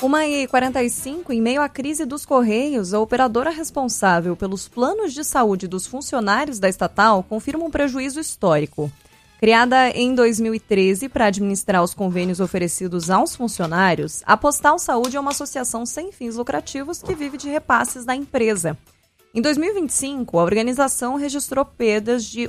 1h45, em meio à crise dos Correios, a operadora responsável pelos planos de saúde dos funcionários da estatal confirma um prejuízo histórico. Criada em 2013 para administrar os convênios oferecidos aos funcionários, a Postal Saúde é uma associação sem fins lucrativos que vive de repasses da empresa. Em 2025, a organização registrou perdas de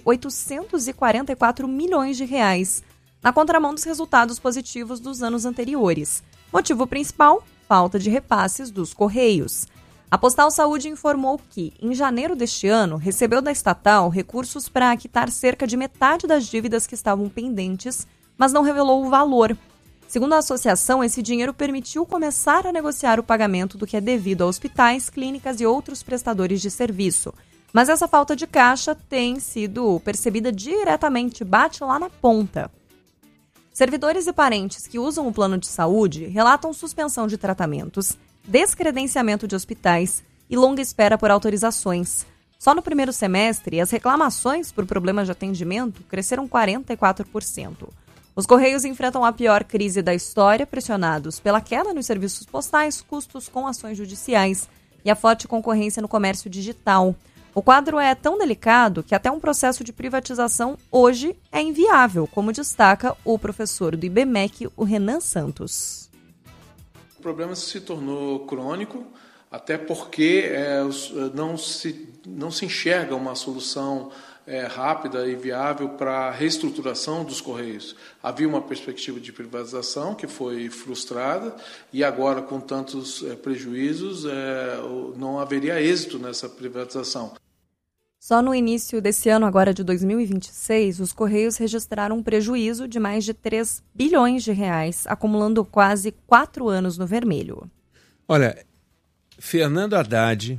844 milhões de reais, na contramão dos resultados positivos dos anos anteriores. Motivo principal, falta de repasses dos Correios. A Postal Saúde informou que, em janeiro deste ano, recebeu da estatal recursos para quitar cerca de metade das dívidas que estavam pendentes, mas não revelou o valor. Segundo a associação, esse dinheiro permitiu começar a negociar o pagamento do que é devido a hospitais, clínicas e outros prestadores de serviço. Mas essa falta de caixa tem sido percebida diretamente, bate lá na ponta. Servidores e parentes que usam o plano de saúde relatam suspensão de tratamentos, descredenciamento de hospitais e longa espera por autorizações. Só no primeiro semestre, as reclamações por problemas de atendimento cresceram 44%. Os Correios enfrentam a pior crise da história, pressionados pela queda nos serviços postais, custos com ações judiciais e a forte concorrência no comércio digital. O quadro é tão delicado que até um processo de privatização hoje é inviável, como destaca o professor do IBMEC, o Renan Santos. O problema se tornou crônico, até porque não se enxerga uma solução rápida e viável para a reestruturação dos Correios. Havia uma perspectiva de privatização que foi frustrada e agora, com tantos prejuízos, não haveria êxito nessa privatização. Só no início desse ano, agora de 2026, os Correios registraram um prejuízo de mais de 3 bilhões de reais, acumulando quase 4 anos no vermelho. Olha, Fernando Haddad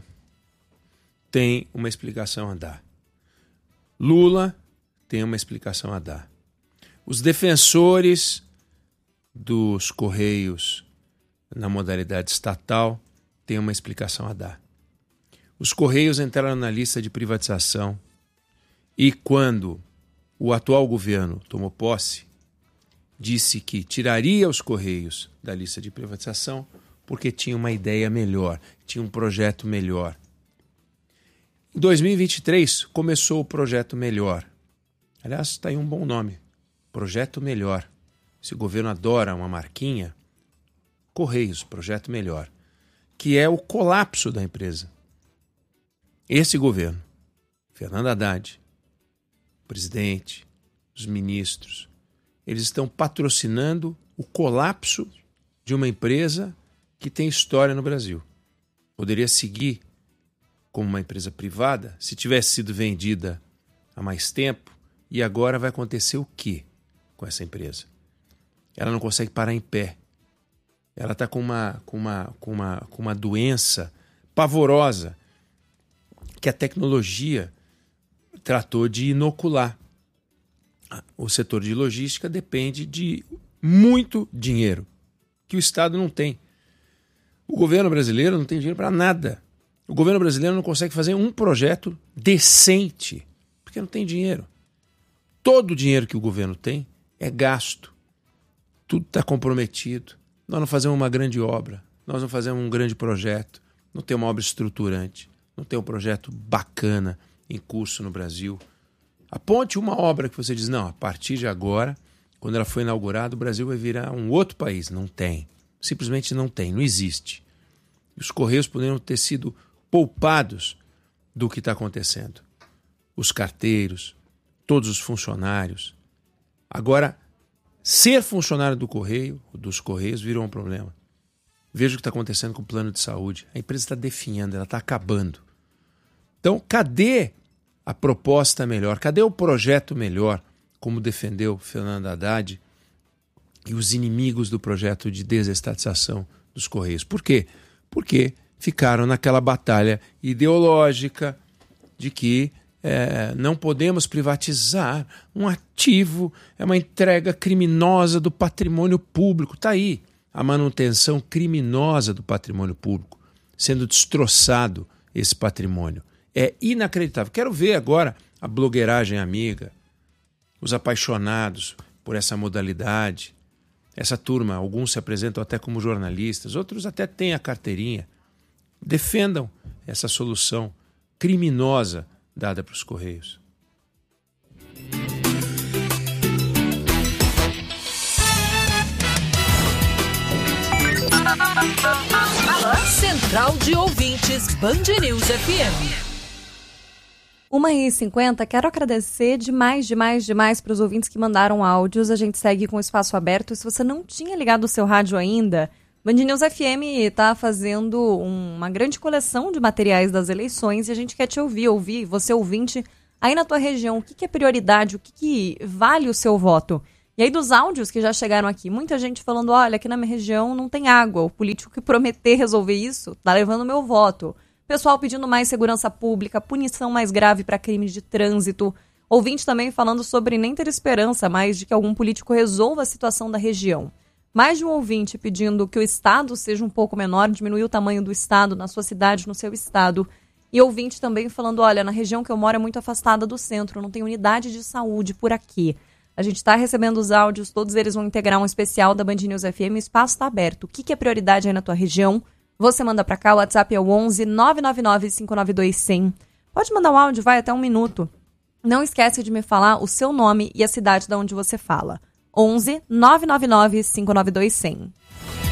tem uma explicação a dar. Lula tem uma explicação a dar. Os defensores dos Correios na modalidade estatal têm uma explicação a dar. Os Correios entraram na lista de privatização e quando o atual governo tomou posse, disse que tiraria os Correios da lista de privatização porque tinha uma ideia melhor, tinha um projeto melhor. Em 2023 começou o Projeto Melhor. Aliás, está aí um bom nome, Projeto Melhor. Esse governo adora uma marquinha, Correios, Projeto Melhor, que é o colapso da empresa. Esse governo, Fernando Haddad, o presidente, os ministros, eles estão patrocinando o colapso de uma empresa que tem história no Brasil. Poderia seguir como uma empresa privada se tivesse sido vendida há mais tempo e agora vai acontecer o quê com essa empresa? Ela não consegue parar em pé. Ela está com uma doença pavorosa que a tecnologia tratou de inocular. O setor de logística depende de muito dinheiro, que o Estado não tem. O governo brasileiro não tem dinheiro para nada. O governo brasileiro não consegue fazer um projeto decente, porque não tem dinheiro. Todo o dinheiro que o governo tem é gasto. Tudo está comprometido. Nós não fazemos uma grande obra, nós não fazemos um grande projeto, não tem uma obra estruturante. Não tem um projeto bacana em curso no Brasil. Aponte uma obra que você diz, não, a partir de agora, quando ela foi inaugurada, o Brasil vai virar um outro país. Não tem. Simplesmente não tem, não existe. E os Correios poderiam ter sido poupados do que está acontecendo. Os carteiros, todos os funcionários. Agora, ser funcionário dos Correios virou um problema. Veja o que está acontecendo com o plano de saúde. A empresa está definhando, ela está acabando. Então, cadê a proposta melhor? Cadê o projeto melhor, como defendeu Fernando Haddad e os inimigos do projeto de desestatização dos Correios? Por quê? Porque ficaram naquela batalha ideológica de que não podemos privatizar um ativo, é uma entrega criminosa do patrimônio público. Está aí a manutenção criminosa do patrimônio público, sendo destroçado esse patrimônio. É inacreditável. Quero ver agora a blogueiragem amiga, os apaixonados por essa modalidade, essa turma, alguns se apresentam até como jornalistas, outros até têm a carteirinha, defendam essa solução criminosa dada para os Correios. Central de Ouvintes Band News FM. 1h50, quero agradecer demais para os ouvintes que mandaram áudios. A gente segue com o espaço aberto. E se você não tinha ligado o seu rádio ainda, Band News FM está fazendo uma grande coleção de materiais das eleições e a gente quer te ouvir, você ouvinte, aí na tua região, o que é prioridade, o que vale o seu voto? E aí dos áudios que já chegaram aqui, muita gente falando, olha, aqui na minha região não tem água, o político que prometer resolver isso tá levando meu voto. Pessoal pedindo mais segurança pública, punição mais grave para crimes de trânsito. Ouvinte também falando sobre nem ter esperança mais de que algum político resolva a situação da região. Mais de um ouvinte pedindo que o estado seja um pouco menor, diminuir o tamanho do estado na sua cidade, no seu estado. E ouvinte também falando, olha, na região que eu moro é muito afastada do centro, não tem unidade de saúde por aqui. A gente está recebendo os áudios, todos eles vão integrar um especial da Band News FM, o espaço está aberto. O que é prioridade aí na tua região? Você manda para cá, o WhatsApp é o 11 999 592 100. Pode mandar um áudio, vai até 1 minuto. Não esquece de me falar o seu nome e a cidade de onde você fala. 11 999 592 100.